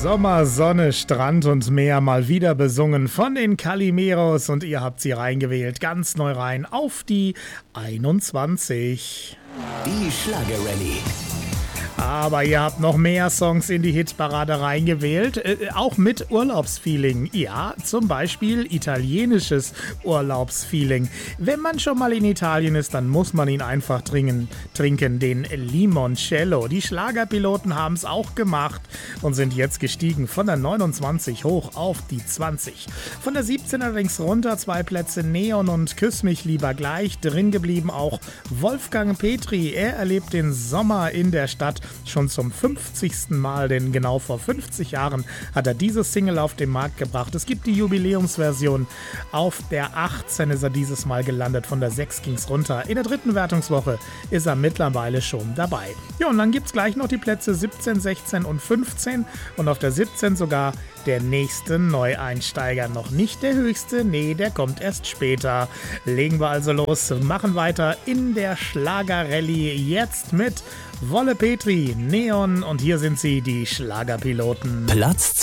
Sommer, Sonne, Strand und Meer mal wieder besungen von den Calimeros und ihr habt sie reingewählt, ganz neu rein auf die 21. Die Schlagerrallye. Aber ihr habt noch mehr Songs in die Hitparade reingewählt, auch mit Urlaubsfeeling. Ja, zum Beispiel italienisches Urlaubsfeeling. Wenn man schon mal in Italien ist, dann muss man ihn einfach trinken, den Limoncello. Die Schlagerpiloten haben es auch gemacht und sind jetzt gestiegen von der 29 hoch auf die 20. Von der 17 allerdings runter, 2 Plätze Neon und Küss mich lieber gleich. Drin geblieben auch Wolfgang Petri. Er erlebt den Sommer in der Stadt schon zum 50. Mal, denn genau vor 50 Jahren hat er diese Single auf den Markt gebracht. Es gibt die Jubiläumsversion. Auf der 18 ist er dieses Mal gelandet, von der 6 ging es runter. In der 3. Wertungswoche ist er mittlerweile schon dabei. Ja, und dann gibt es gleich noch die Plätze 17, 16 und 15 und auf der 17 sogar der nächste Neueinsteiger. Noch nicht der höchste, nee, der kommt erst später. Legen wir also los, machen weiter in der Schlagerrallye jetzt mit Wolle Petri, Neon und hier sind sie, die Schlagerpiloten. Platz